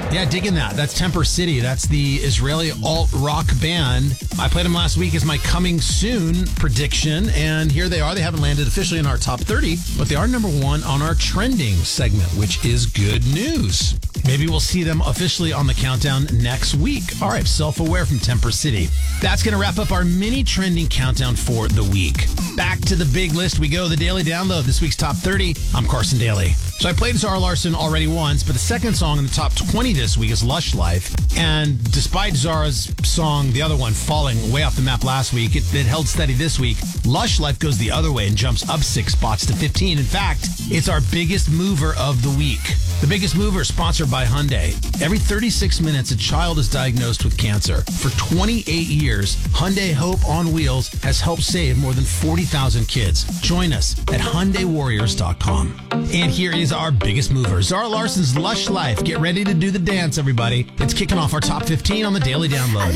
Yeah, digging that. That's Temper City. That's the Israeli alt-rock band. I played them last week as my coming soon prediction, and here they are. They haven't landed officially in our top 30, but they are number one on our trending segment, which is good news. Maybe we'll see them officially on the countdown next week. All right, Self-Aware from Temper City. That's going to wrap up our mini trending countdown for the week. Back to the big list we go, the Daily Download, this week's top 30. I'm Carson Daly. So I played Zara Larsson already once, but the second song in the top 20 this week is Lush Life. And despite Zara's song, the other one, falling way off the map last week, it held steady this week. Lush Life goes the other way and jumps up 6 spots to 15. In fact, it's our biggest mover of the week. The Biggest Mover, sponsored by Hyundai. Every 36 minutes, a child is diagnosed with cancer. For 28 years, Hyundai Hope on Wheels has helped save more than 40,000 kids. Join us at HyundaiWarriors.com. And here is our biggest mover, Zara Larsson's Lush Life. Get ready to do the dance, everybody. It's kicking off our top 15 on the Daily Download.